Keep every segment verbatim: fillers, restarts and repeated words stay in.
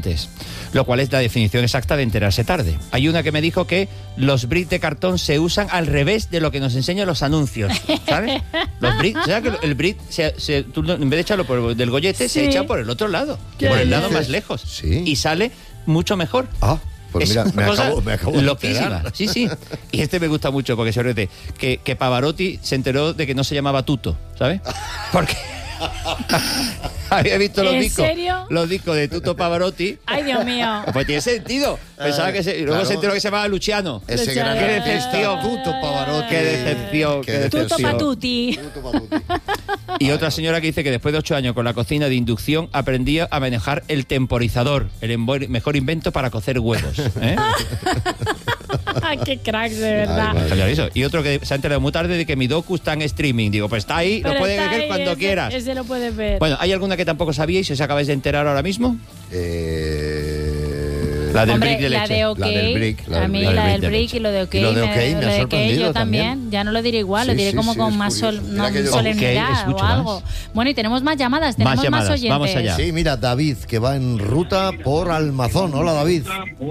antes, lo cual es la definición exacta de enterarse tarde. Hay una que me dijo que los bricks de cartón se usan al revés de lo que nos enseñan los anuncios, ¿sabes? Los bricks, ¿sabes que el brick, se, se, tú, en vez de echarlo por del gollete, sí. se echa por el otro lado, por el lado más lejos, sí. y sale mucho mejor. Ah. Pues mira, me acabo, me acabo de loquísima. Sí, sí. Y este me gusta mucho porque se ríe que, que Pavarotti se enteró de que no se llamaba Tuto, ¿sabes? Porque había visto los ¿En discos. serio? Los discos de Tuto Pavarotti. Ay, Dios mío. Pues tiene sentido. Pensaba eh, que se, y luego claro. se enteró que se llamaba Luciano. Ese gran qué decepción. Tuto Pavarotti. Qué decepción. Qué decepción. Tuto Patuti. Tuto Patuti. Y otra señora que dice que después de ocho años con la cocina de inducción aprendía a manejar el temporizador, el mejor invento para cocer huevos. ¿eh? Qué crack, de verdad. Ay, eso. Y otro que se ha enterado muy tarde de que mi docu está en streaming. Digo, pues está ahí, Pero lo puedes está ver ahí, cuando ese, quieras. Ese lo puedes ver. Bueno, ¿hay alguna que tampoco sabíais y os acabáis de enterar ahora mismo? Eh... La del Hombre, brick de la leche. de OK, La del brick, la a del mí brick. la del de brick leche. y lo de OK, Y lo de OK me ha lo de OK sorprendido yo también. también. Ya no lo diré igual, lo Sí, diré sí, como sí, con es más curioso. sol, Mira no, que yo- solemnidad OK es o mucho algo. más. Bueno, y tenemos más llamadas, tenemos Más llamadas, oyentes. vamos allá. Sí, mira, David, que va en ruta por Almazón. Hola, David.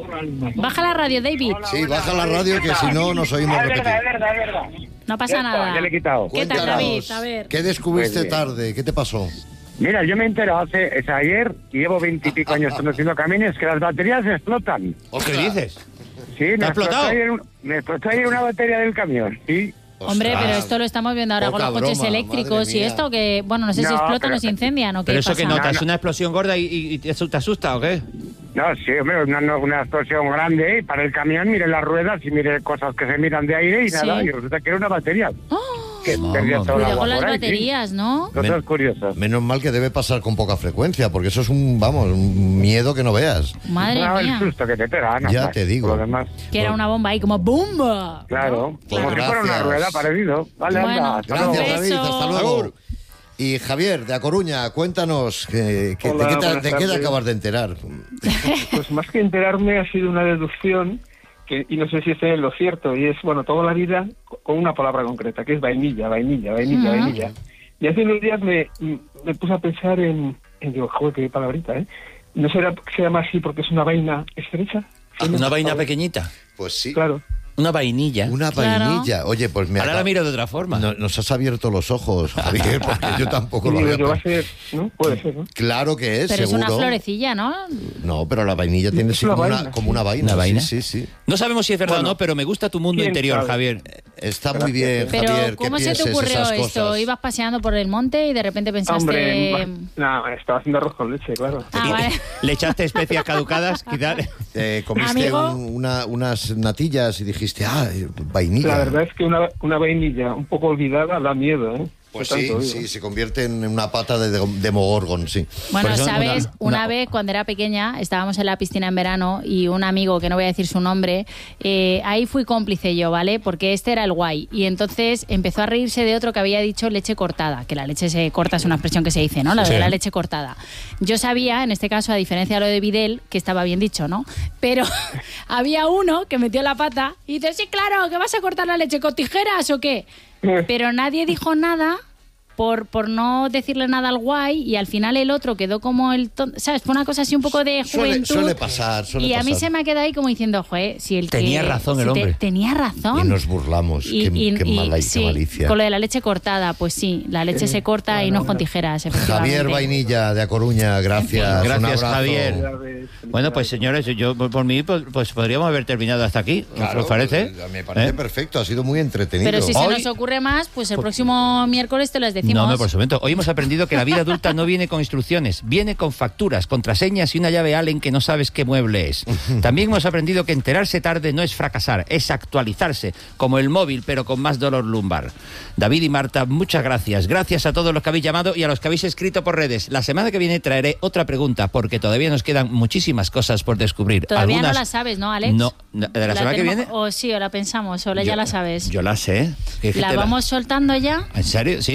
Baja la radio, David. Sí, baja la radio que si no nos oímos Es repetir. verdad, es verdad, es verdad. No pasa Ya está, nada. ya le he quitado. ¿Qué tal, Cuéntanos, David? A ver. ¿qué descubriste Pues bien. tarde? ¿Qué te pasó? Mira, yo me he enterado hace, es ayer, y llevo veintipico años conduciendo camiones, que las baterías explotan. ¿Qué dices? Sí, me ha explotado? ayer un- me explotó ayer una batería del camión, sí. Hombre, Ostras. pero esto lo estamos viendo ahora Poca con los coches broma, eléctricos madre y mía. esto, que, bueno, no sé si No, explotan pero- o se incendian o qué Pero eso pasa. que notas, No, no. una explosión gorda y, y- y te asusta, te asusta, ¿o qué? No, sí, hombre, una, no- una explosión grande, ¿eh? Para el camión, mire las ruedas y mire cosas que se miran de aire y Sí. nada, y resulta que era una batería. ¡Oh! Que Mamma perdía mía. todo el Cuidado agua con las por ahí, sí. baterías, ¿no? Cosas curiosas. Menos mal que debe pasar con poca frecuencia, porque eso es un, vamos, un miedo que no veas. Madre No, el mía. susto que te pega, nada Ya más. te digo. Por lo demás, Que era una bomba ahí como ¡bumba! claro, Pues como si fuera una gracias. rueda parecido. Vale, Bueno, anda, hasta Gracias, luego. Un David. beso. Hasta luego. Y Javier, de A Coruña, cuéntanos, que, que- Hola, ¿de qué te, buenas de qué te tardes. acabas de enterar? Pues más que enterarme ha sido una deducción que, y no sé si estoy en lo cierto, y es, bueno, toda la vida con una palabra concreta, que es vainilla, vainilla, vainilla, Ah. vainilla. Y hace unos días me, me puse a pensar en, en digo, joder, qué palabrita, ¿eh? ¿No será que se llama así porque es una vaina estrecha? Una vaina pequeñita. Pues sí. Claro. Una vainilla. Una Claro. vainilla. Oye, pues me Ahora acaba- la miro de otra forma. No- nos has abierto los ojos, Javier, porque yo tampoco Y lo digo, había yo va a pensado. ser, ¿no? Puede ser, ¿no? Claro que es, Pero es seguro. una florecilla, ¿no? No, pero la vainilla tiene Es sí una como, una, vaina, como sí. una vaina. ¿Una vaina? Sí, sí, sí. No sabemos si es verdad Bueno, o no, pero me gusta tu mundo ¿quién interior, sabe? Javier. Está muy bien, Pero, Javier. ¿cómo que se te pienses ocurrió esas esto? cosas. ¿Ibas paseando por el monte y de repente pensaste...? Hombre, no, estaba haciendo arroz con leche, claro. Ah, Y- vale. ¿Le echaste especias caducadas? Quizás. Eh, comiste Amigo. un- una- unas natillas y dijiste, ah, vainilla. La verdad es que una, una vainilla un poco olvidada da miedo, ¿eh? Pues De sí, tanto, digo. sí, se convierte en una pata de Demogorgon, sí. Bueno, Por eso sabes, una- una, una- vez cuando era pequeña estábamos en la piscina en verano y un amigo, que no voy a decir su nombre, eh, ahí fui cómplice yo, ¿vale? Porque este era el guay. Y entonces empezó a reírse de otro que había dicho leche cortada, que la leche se corta es una expresión que se dice, ¿no? La Sí. de la leche cortada. Yo sabía, en este caso, a diferencia de lo de Videl, que estaba bien dicho, ¿no? Pero había uno que metió la pata y dice, sí, claro, ¿que vas a cortar la leche con tijeras o qué? Pero nadie dijo nada por, por no decirle nada al guay y al final el otro quedó como el... ton- ¿Sabes? Fue una cosa así un poco de Suele, juventud. suele pasar, suele y a mí pasar. se me ha quedado ahí como diciendo, joder, si el Tenía que... razón el si te- hombre. tenía razón. Y nos burlamos, Y- qué, y- qué y- mala y sí, qué malicia. con lo de la leche cortada, pues sí, la leche se corta y no con tijeras, efectivamente. Javier Vainilla, de A Coruña, gracias. Gracias, un abrazo. Javier. Felicidades, Bueno, pues señores, yo por por mí pues, pues podríamos haber terminado hasta aquí. Claro, ¿Os parece? pues, me parece ¿Eh? perfecto, ha sido muy entretenido. Pero si se Hoy- nos ocurre más, pues el próximo miércoles te las decimos. No, no, por supuesto. Hoy hemos aprendido que la vida adulta no viene con instrucciones, viene con facturas, contraseñas y una llave Allen que no sabes qué mueble es. También hemos aprendido que enterarse tarde no es fracasar, es actualizarse, como el móvil, pero con más dolor lumbar. David y Marta, muchas gracias. Gracias a todos los que habéis llamado y a los que habéis escrito por redes. La semana que viene traeré otra pregunta, porque todavía nos quedan muchísimas cosas por descubrir. Todavía Algunas... no la sabes, ¿no, Alex? No, ¿de la, ¿La semana que tenemos- viene? O sí, o la pensamos, o la ya Yo- la sabes. Yo la sé. ¿La vamos soltando ya? ¿En serio? ¿Sí o qué? Hombre,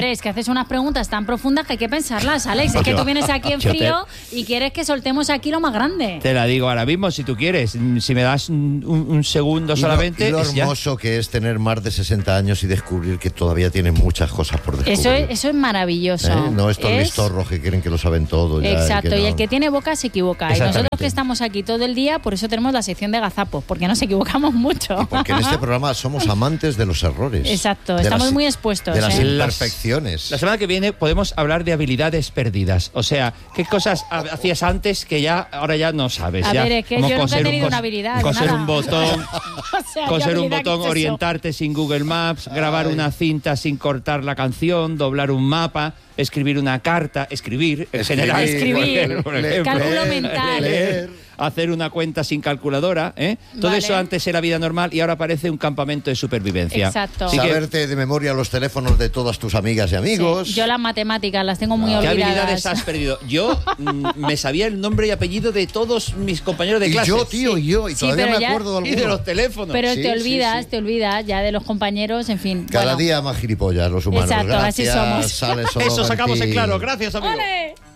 Hombre, es que haces unas preguntas tan profundas que hay que pensarlas, Alex. Es que tú vienes aquí en frío y quieres que soltemos aquí lo más grande. Te la digo ahora mismo, si tú quieres. Si me das un, un segundo solamente... Y lo, y lo hermoso que es tener más de sesenta años y descubrir que todavía tienen muchas cosas por descubrir. Eso es, eso es maravilloso. ¿Eh? No estos es... listorros que creen que lo saben todo. Ya, Exacto, y, que no... y el que tiene boca se equivoca. Y nosotros que estamos aquí todo el día, por eso tenemos la sección de gazapos, porque nos equivocamos mucho. Y porque en este programa somos amantes de los errores. Exacto, estamos las, muy expuestos. De las ¿eh? imperfecciones. La semana que viene podemos hablar de habilidades perdidas. O sea, ¿qué cosas hacías antes que ya ahora ya no sabes? A ya, ver, es que yo nunca he tenido una habilidad. Coser nada. un botón, o sea, coser un botón, es orientarte sin Google Maps, grabar Ay. una cinta sin cortar la canción, doblar un mapa, escribir una carta, escribir en Escribir, general. Escribir, por ejemplo. cálculo mental. Leer. Hacer una cuenta sin calculadora, ¿eh? Todo Vale. eso antes era vida normal y ahora parece un campamento de supervivencia. Exacto. Así que, Saberte de memoria los teléfonos de todas tus amigas y amigos. Sí, yo las matemáticas las tengo muy ¿qué olvidadas. habilidades has perdido? Yo mm, me sabía el nombre y apellido de todos mis compañeros de Y clase. yo, tío, y yo, y Sí, todavía pero me ya- acuerdo de Y de alguno. los teléfonos. Pero Sí, te sí, olvidas, sí. te olvidas ya de los compañeros, en fin. Cada bueno. día más gilipollas los humanos. Exacto, así Gracias, somos. sale solo Eso sacamos en Martín. claro. Gracias, amigo. ¡Ole!